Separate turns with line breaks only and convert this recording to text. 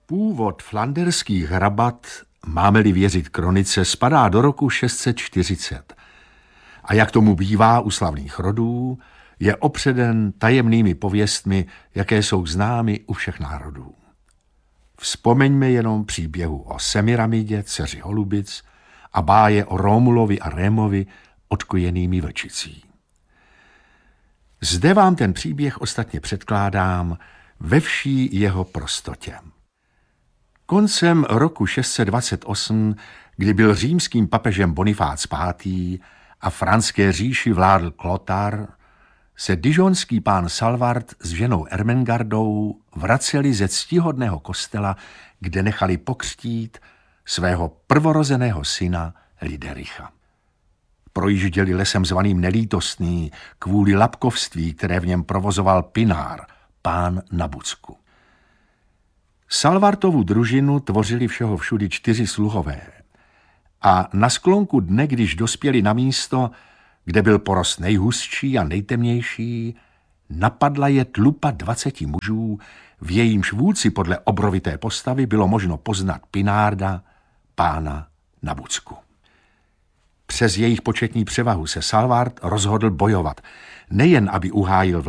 Původ flanderských rabat, máme-li věřit kronice, spadá do roku 640. A jak tomu bývá u slavných rodů, je opředen tajemnými pověstmi, jaké jsou známy u všech národů. Vzpomeňme jenom příběhu o Semiramidě, dceři Holubic, a báje o Rómulovi a Rémovi odkojenými vlčicí. Zde vám ten příběh ostatně předkládám ve vší jeho prostotě. Koncem roku 628, kdy byl římským papežem Bonifác V. a franské říši vládl Clotaire, se dižonský pán Salvart s ženou Ermengardou vraceli ze ctihodného kostela, kde nechali pokřtít svého prvorozeného syna Lidericha. Projížděli lesem zvaným Nelítostný kvůli lapkovství, které v něm provozoval Pinár, pán na Bucku. Salvartovu družinu tvořili všeho všudy 4 sluhové a na sklonku dne, když dospěli na místo, kde byl porost nejhustší a nejtemnější, napadla je tlupa 20 mužů, v jejímž vůdci podle obrovité postavy bylo možno poznat Pinárda, pána na Bucku. Přes jejich početní převahu se Salvart rozhodl bojovat, nejen aby uhájil